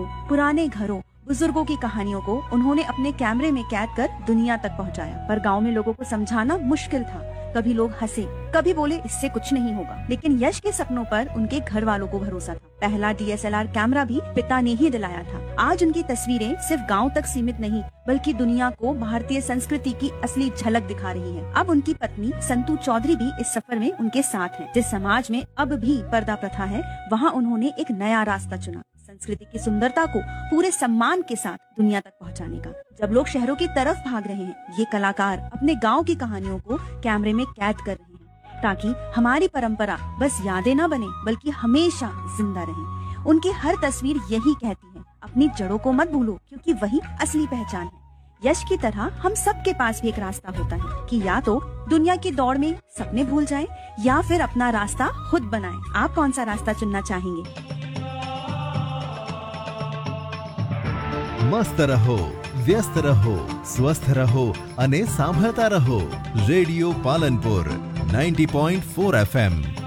शादियों, पुराने घरों, बुजुर्गों की कहानियों को उन्होंने अपने कैमरे में कैद कर दुनिया तक पहुंचाया। पर गांव में लोगों को समझाना मुश्किल था। कभी लोग हंसे, कभी बोले इससे कुछ नहीं होगा, लेकिन यश के सपनों पर उनके घर वालों को भरोसा था। पहला DSLR कैमरा भी पिता ने ही दिलाया था। आज उनकी तस्वीरें सिर्फ गांव तक सीमित नहीं, बल्कि दुनिया को भारतीय संस्कृति की असली झलक दिखा रही है। अब उनकी पत्नी संतू चौधरी भी इस सफर में उनके साथ हैं। जिस समाज में अब भी पर्दा प्रथा है, वहाँ उन्होंने एक नया रास्ता चुना, संस्कृति की सुंदरता को पूरे सम्मान के साथ दुनिया तक पहुंचाने का। जब लोग शहरों की तरफ भाग रहे हैं, ये कलाकार अपने गांव की कहानियों को कैमरे में कैद कर रहे हैं, ताकि हमारी परंपरा बस यादें न बने, बल्कि हमेशा जिंदा रहे। उनकी हर तस्वीर यही कहती है, अपनी जड़ों को मत भूलो, क्योंकि वही असली पहचान है। यश की तरह हम सबके पास भी एक रास्ता होता है कि या तो दुनिया की दौड़ में सपने भूल जाएं, या फिर अपना रास्ता खुद बनाएं। आप कौन सा रास्ता चुनना चाहेंगे? મસ્ત રહો, વ્યસ્ત રહો, સ્વસ્થ રહો અને સાંભળતા રહો. Radio Palanpur 90.4 FM.